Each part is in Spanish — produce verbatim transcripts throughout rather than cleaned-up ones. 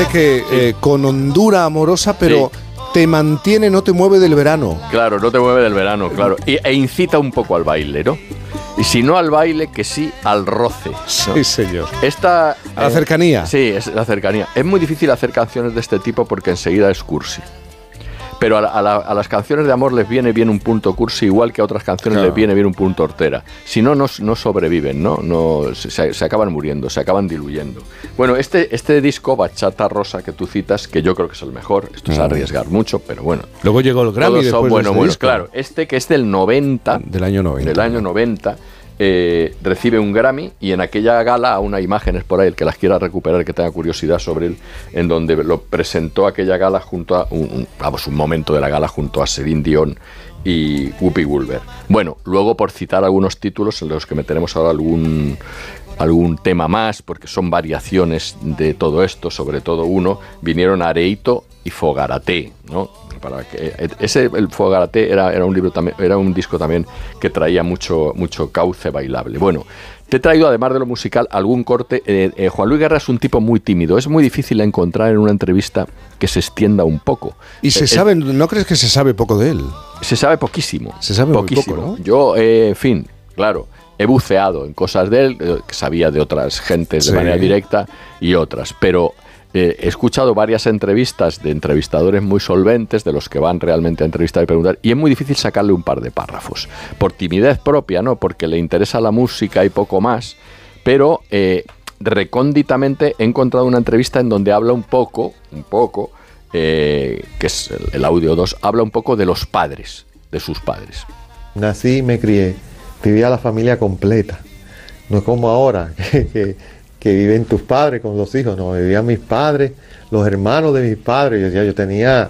que Sí. eh, con hondura amorosa, pero Sí. te mantiene, no te mueve del verano. Claro, no te mueve del verano, claro. Y, e incita un poco al baile, ¿no? Y si no al baile, que sí al roce, ¿no? Sí, señor. Esta, A la eh, cercanía. Sí, es la cercanía. Es muy difícil hacer canciones de este tipo porque enseguida es cursi. Pero a, la- a la- a las canciones de amor les viene bien un punto cursi, igual que a otras canciones Claro. les viene bien un punto hortera. Si no, no, no sobreviven, ¿no? no se, se acaban muriendo, se acaban diluyendo. Bueno, este, este disco, Bachata Rosa, que tú citas, que yo creo que es el mejor, esto es Mm. arriesgar mucho, pero bueno. Luego llegó el Grammy Todos son después de bueno, ese bueno, disco. claro. Este que es del noventa, Del año noventa. del año noventa, eh, recibe un Grammy y en aquella gala, aún hay imágenes por ahí, el que las quiera recuperar, que tenga curiosidad sobre él, en donde lo presentó aquella gala junto a un, un- vamos, un momento de la gala junto a Celine Dion y Whoopi Goldberg. Bueno, luego por citar algunos títulos en los que meteremos ahora algún algún tema más, porque son variaciones de todo esto, sobre todo uno, vinieron Areito y Fogarate, ¿no? Para que ese el Fogarate era, era un libro también, era un disco también que traía mucho mucho cauce bailable. Bueno, te he traído además de lo musical algún corte. Eh, eh, Juan Luis Guerra es un tipo muy tímido, es muy difícil encontrar en una entrevista que se extienda un poco. Y se Eh, sabe, ¿no crees que se sabe poco de él? Se sabe poquísimo. Se sabe muy poquísimo. poco, ¿no? Yo, eh, en fin, claro, he buceado en cosas de él, eh, que sabía de otras gentes de Sí. manera directa y otras, pero eh, he escuchado varias entrevistas de entrevistadores muy solventes, de los que van realmente a entrevistar y preguntar, y es muy difícil sacarle un par de párrafos, por timidez propia, ¿no? Porque le interesa la música y poco más, pero eh, recónditamente he encontrado una entrevista en donde habla un poco, un poco, eh, que es el, el audio dos, habla un poco de los padres, de sus padres. Nací y me crié, vivía la familia completa, no es como ahora, que, que, que viven tus padres con los hijos, no, vivían mis padres, los hermanos de mis padres, yo, decía, yo tenía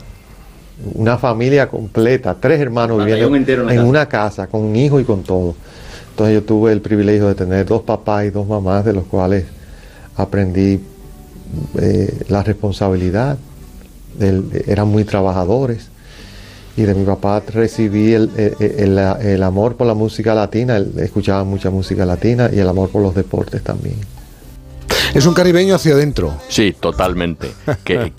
una familia completa, tres hermanos viviendo entero en la en casa. una casa, con un hijo y con todo. Entonces yo tuve el privilegio de tener dos papás y dos mamás, de los cuales aprendí eh, la responsabilidad, del- eran muy trabajadores. Y de mi papá recibí el, el, el- el amor por la música latina, él escuchaba mucha música latina y el amor por los deportes también. Es un caribeño hacia adentro. Sí, totalmente. Que,